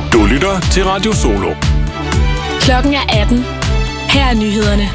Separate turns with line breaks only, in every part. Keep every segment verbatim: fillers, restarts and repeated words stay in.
Du lytter til Radio Solo.
Klokken er atten. Her er nyhederne.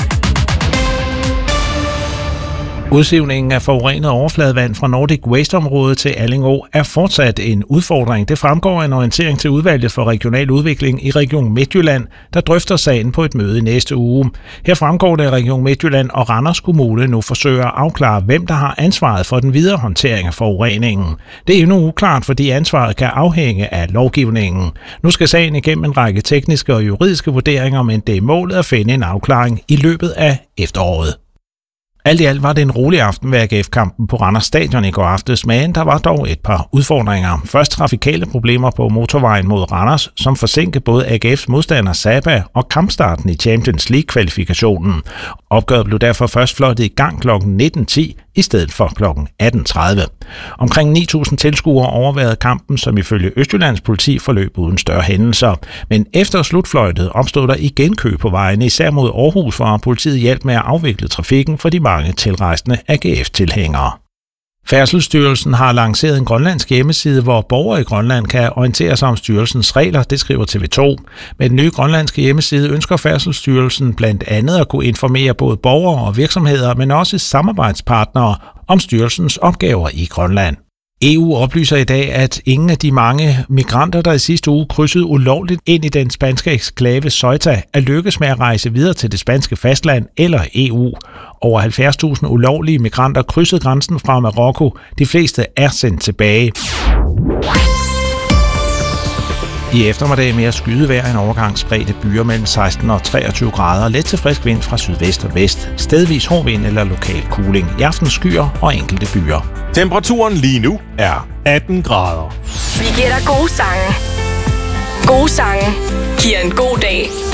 Udsivningen af forurenet overfladevand fra Nordic Waste-området til Alling Å er fortsat en udfordring. Det fremgår af en orientering til udvalget for regional udvikling i Region Midtjylland, der drøfter sagen på et møde i næste uge. Her fremgår det, at Region Midtjylland og Randers Kommune nu forsøger at afklare, hvem der har ansvaret for den videre håndtering af forureningen. Det er endnu uklart, fordi ansvaret kan afhænge af lovgivningen. Nu skal sagen igennem en række tekniske og juridiske vurderinger, men det er målet at finde en afklaring i løbet af efteråret. Alt i alt var det en rolig aften ved A G F-kampen på Randers Stadion i går aftes, men der var dog et par udfordringer. Først trafikale problemer på motorvejen mod Randers, som forsinkede både A G F's modstander Saba og kampstarten i Champions League-kvalifikationen. Opgøret blev derfor først fløjtet i gang klokken nitten ti i stedet for klokken atten tredive. Omkring ni tusind tilskuere overværede kampen, som ifølge Østjyllands politi forløb uden større hændelser. Men efter slutfløjtet opstod der igen kø på vejene, især mod Aarhus, hvor politiet hjalp med at afvikle trafikken for de mange tilrejsende A G F-tilhængere. Færdselsstyrelsen har lanceret en grønlandsk hjemmeside, hvor borgere i Grønland kan orientere sig om styrelsens regler, det skriver T V to. Med den nye grønlandske hjemmeside ønsker Færdselsstyrelsen blandt andet at kunne informere både borgere og virksomheder, men også samarbejdspartnere om styrelsens opgaver i Grønland. E U oplyser i dag, at ingen af de mange migranter, der i sidste uge krydsede ulovligt ind i den spanske eksklave Ceuta, er lykkes med at rejse videre til det spanske fastland eller E U. Over halvfjerds tusind ulovlige migranter krydsede grænsen fra Marokko. De fleste er sendt tilbage. I eftermiddag mere skydevejr, en overgang spredte byer mellem seksten og treogtyve grader, let til frisk vind fra sydvest og vest, stedvis hård vind eller lokal kuling. I aften skyer og enkelte byer.
Temperaturen lige nu er atten grader.
Vi giver dig gode sange. Gode sange giver en god dag.